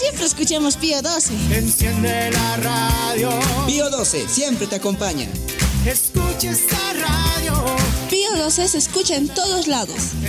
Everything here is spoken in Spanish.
siempre escuchamos Pío 12. Enciende la radio. Pío 12 siempre te acompaña. Escucha esta radio. Pío 12 se escucha en todos lados.